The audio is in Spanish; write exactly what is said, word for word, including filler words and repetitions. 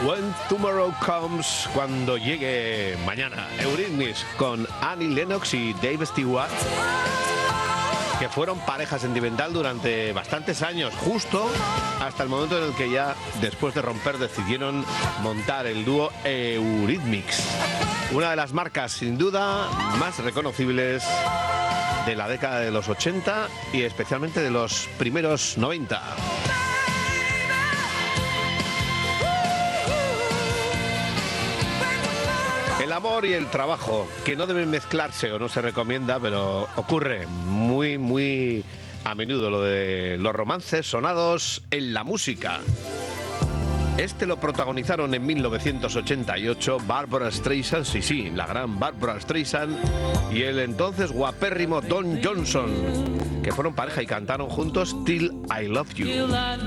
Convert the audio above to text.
When Tomorrow Comes, cuando llegue mañana. Eurythmics con Annie Lennox y Dave Stewart, que fueron pareja sentimental durante bastantes años, justo hasta el momento en el que ya, después de romper, decidieron montar el dúo Eurythmics. Una de las marcas, sin duda, más reconocibles de la década de los ochenta y especialmente de los primeros noventa. El amor y el trabajo, que no deben mezclarse o no se recomienda, pero ocurre muy, muy a menudo lo de los romances sonados en la música. Este lo protagonizaron en mil novecientos ochenta y ocho Barbra Streisand, sí, sí, la gran Barbra Streisand, y el entonces guapérrimo Don Johnson, que fueron pareja y cantaron juntos Till I Love You.